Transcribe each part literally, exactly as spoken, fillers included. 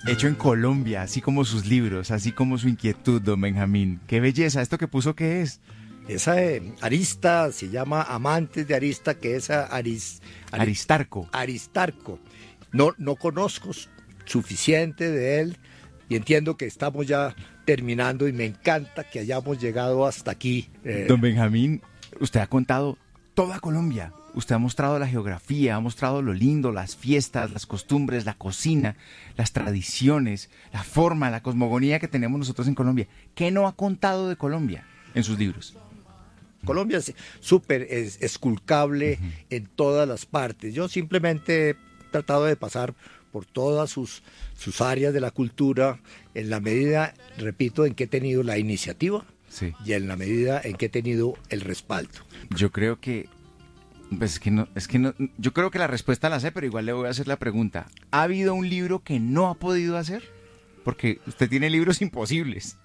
hecho en Colombia, así como sus libros, así como su inquietud, don Benjamín. ¡Qué belleza! ¿Esto que puso qué es? Esa eh, arista se llama Amantes de Arista, que es Aris, Aris, Aristarco. Aristarco. No, no conozco suficiente de él y entiendo que estamos ya terminando y me encanta que hayamos llegado hasta aquí. Eh. Don Benjamín, usted ha contado toda Colombia. Usted ha mostrado la geografía, ha mostrado lo lindo, las fiestas, las costumbres, la cocina, las tradiciones, la forma, la cosmogonía que tenemos nosotros en Colombia. ¿Qué no ha contado de Colombia en sus libros? Colombia es súper es, esculcable uh-huh. en todas las partes. Yo simplemente he tratado de pasar por todas sus, sus áreas de la cultura en la medida, repito, en que he tenido la iniciativa sí. y en la medida en que he tenido el respaldo. Yo creo que, pues es que no, es que no, yo creo que la respuesta la sé, pero igual le voy a hacer la pregunta. ¿Ha habido un libro que no ha podido hacer? Porque usted tiene libros imposibles.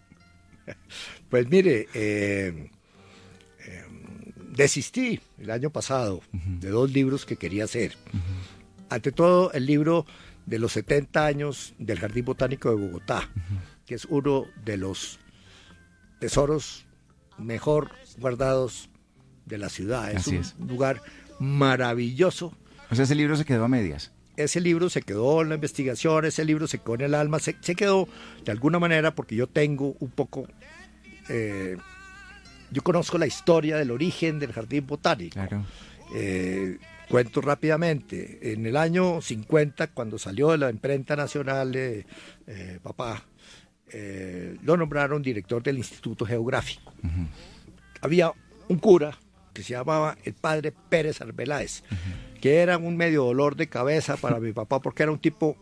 Pues mire, eh, eh, desistí el año pasado uh-huh. de dos libros que quería hacer. Uh-huh. Ante todo, el libro de los setenta años del Jardín Botánico de Bogotá, uh-huh. que es uno de los tesoros mejor guardados de la ciudad. Es Así un es. lugar maravilloso. O sea, ese libro se quedó a medias. Ese libro se quedó en la investigación, ese libro se quedó en el alma, se, se quedó de alguna manera porque yo tengo un poco... Eh, yo conozco la historia del origen del Jardín Botánico. Claro. Eh, cuento rápidamente. En el año cincuenta, cuando salió de la imprenta nacional de eh, papá, eh, lo nombraron director del Instituto Geográfico. Uh-huh. Había un cura que se llamaba el padre Pérez Arbeláez, uh-huh. que era un medio dolor de cabeza para mi papá porque era un tipo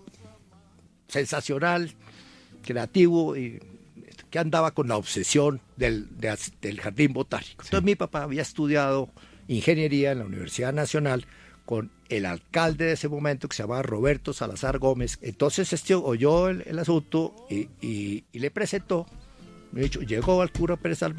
sensacional, creativo y que andaba con la obsesión del, de, del Jardín Botánico. Sí. Entonces mi papá había estudiado ingeniería en la Universidad Nacional con el alcalde de ese momento que se llamaba Roberto Salazar Gómez. Entonces este oyó el, el asunto y, y, y le presentó, me dicho, llegó al cura Pérez Arbeláez